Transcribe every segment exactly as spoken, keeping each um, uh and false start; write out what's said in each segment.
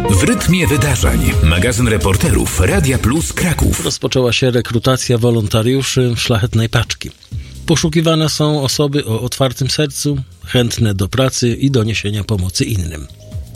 W rytmie wydarzeń. Magazyn reporterów Radia Plus Kraków. Rozpoczęła się rekrutacja wolontariuszy Szlachetnej Paczki. Poszukiwane są osoby o otwartym sercu, chętne do pracy i do niesienia pomocy innym.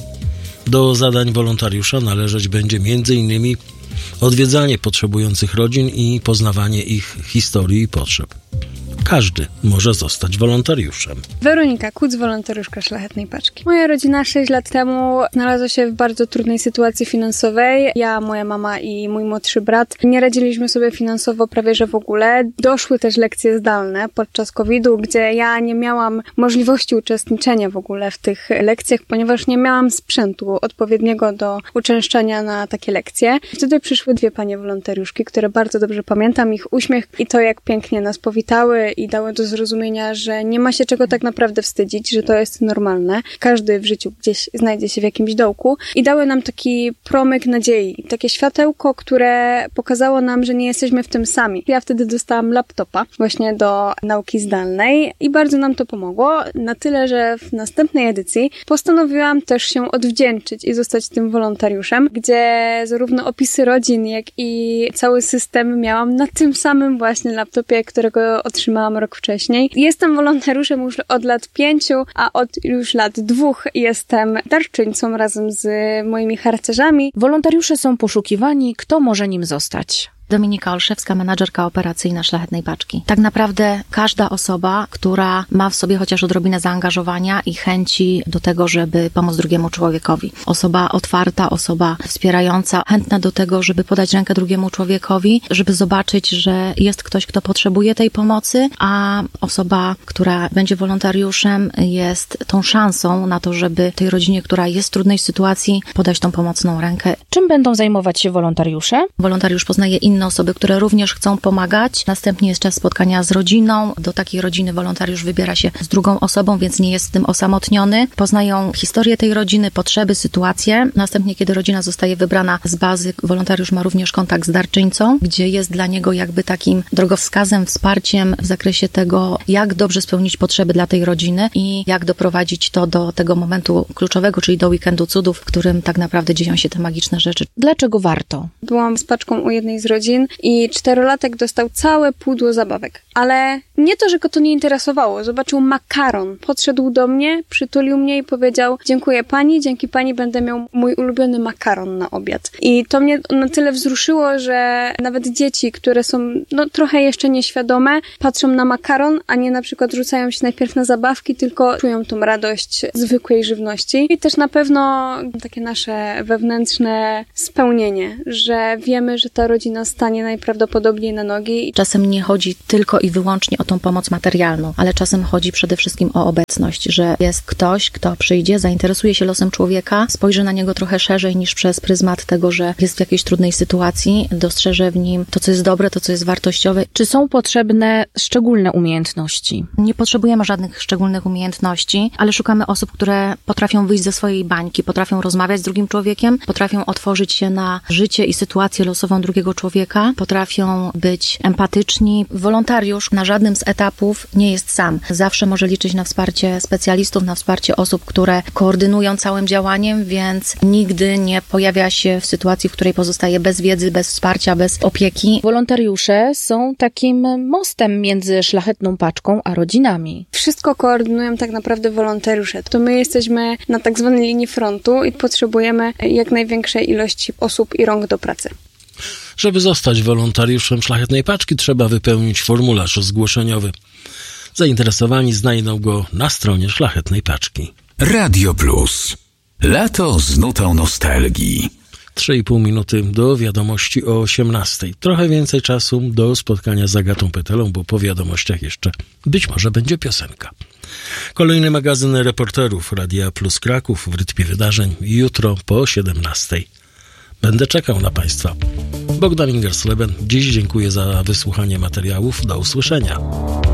Do zadań wolontariusza należeć będzie między innymi odwiedzanie potrzebujących rodzin i poznawanie ich historii i potrzeb. Każdy może zostać wolontariuszem. Weronika Kuc, wolontariuszka Szlachetnej Paczki. Moja rodzina sześć lat temu znalazła się w bardzo trudnej sytuacji finansowej. Ja, moja mama i mój młodszy brat nie radziliśmy sobie finansowo prawie że w ogóle. Doszły też lekcje zdalne podczas kowida, gdzie ja nie miałam możliwości uczestniczenia w ogóle w tych lekcjach, ponieważ nie miałam sprzętu odpowiedniego do uczęszczania na takie lekcje. Wtedy przyszły dwie panie wolontariuszki, które bardzo dobrze pamiętam, ich uśmiech i to, jak pięknie nas powitały i dały do zrozumienia, że nie ma się czego tak naprawdę wstydzić, że to jest normalne. Każdy w życiu gdzieś znajdzie się w jakimś dołku i dały nam taki promyk nadziei, takie światełko, które pokazało nam, że nie jesteśmy w tym sami. Ja wtedy dostałam laptopa właśnie do nauki zdalnej i bardzo nam to pomogło, na tyle, że w następnej edycji postanowiłam też się odwdzięczyć i zostać tym wolontariuszem, gdzie zarówno opisy rodzin, jak i cały system miałam na tym samym właśnie laptopie, którego otrzymałam rok wcześniej. Jestem wolontariuszem już od lat pięciu, a od już lat dwóch jestem darczyńcą razem z moimi harcerzami. Wolontariusze są poszukiwani, kto może nim zostać? Dominika Olszewska, menadżerka operacyjna Szlachetnej Paczki. Tak naprawdę każda osoba, która ma w sobie chociaż odrobinę zaangażowania i chęci do tego, żeby pomóc drugiemu człowiekowi. Osoba otwarta, osoba wspierająca, chętna do tego, żeby podać rękę drugiemu człowiekowi, żeby zobaczyć, że jest ktoś, kto potrzebuje tej pomocy, a osoba, która będzie wolontariuszem, jest tą szansą na to, żeby tej rodzinie, która jest w trudnej sytuacji, podać tą pomocną rękę. Czym będą zajmować się wolontariusze? Wolontariusz poznaje inne osoby, które również chcą pomagać. Następnie jest czas spotkania z rodziną. Do takiej rodziny wolontariusz wybiera się z drugą osobą, więc nie jest z tym osamotniony. Poznają historię tej rodziny, potrzeby, sytuacje. Następnie, kiedy rodzina zostaje wybrana z bazy, wolontariusz ma również kontakt z darczyńcą, gdzie jest dla niego jakby takim drogowskazem, wsparciem w zakresie tego, jak dobrze spełnić potrzeby dla tej rodziny i jak doprowadzić to do tego momentu kluczowego, czyli do weekendu cudów, w którym tak naprawdę dzieją się te magiczne rzeczy. Dlaczego warto? Byłam z paczką u jednej z rodzin i czterolatek dostał całe pudło zabawek. Ale nie to, że go to nie interesowało. Zobaczył makaron. Podszedł do mnie, przytulił mnie i powiedział: dziękuję pani, dzięki pani będę miał mój ulubiony makaron na obiad. I to mnie na tyle wzruszyło, że nawet dzieci, które są no trochę jeszcze nieświadome, patrzą na makaron, a nie na przykład rzucają się najpierw na zabawki, tylko czują tą radość zwykłej żywności. I też na pewno takie nasze wewnętrzne spełnienie, że wiemy, że ta rodzina stanie najprawdopodobniej na nogi. Czasem nie chodzi tylko i wyłącznie o tą pomoc materialną, ale czasem chodzi przede wszystkim o obecność, że jest ktoś, kto przyjdzie, zainteresuje się losem człowieka, spojrzy na niego trochę szerzej niż przez pryzmat tego, że jest w jakiejś trudnej sytuacji, dostrzeże w nim to, co jest dobre, to, co jest wartościowe. Czy są potrzebne szczególne umiejętności? Nie potrzebujemy żadnych szczególnych umiejętności, ale szukamy osób, które potrafią wyjść ze swojej bańki, potrafią rozmawiać z drugim człowiekiem, potrafią otworzyć się na życie i sytuację losową drugiego człowieka, potrafią być empatyczni. Wolontariusz na żadnym z etapów nie jest sam. Zawsze może liczyć na wsparcie specjalistów, na wsparcie osób, które koordynują całym działaniem, więc nigdy nie pojawia się w sytuacji, w której pozostaje bez wiedzy, bez wsparcia, bez opieki. Wolontariusze są takim mostem między Szlachetną Paczką a rodzinami. Wszystko koordynują tak naprawdę wolontariusze. To my jesteśmy na tak zwanej linii frontu i potrzebujemy jak największej ilości osób i rąk do pracy. Żeby zostać wolontariuszem Szlachetnej Paczki, trzeba wypełnić formularz zgłoszeniowy. Zainteresowani znajdą go na stronie Szlachetnej Paczki. Radio Plus. Lato z nutą nostalgii. Trzy i pół minuty do wiadomości o osiemnastej. Trochę więcej czasu do spotkania z Agatą Pytelą, bo po wiadomościach jeszcze być może będzie piosenka. Kolejny magazyn reporterów Radia Plus Kraków w rytmie wydarzeń jutro po siedemnastej. Będę czekał na Państwa. Bogdan Ingersleben, dziś dziękuję za wysłuchanie materiałów. Do usłyszenia.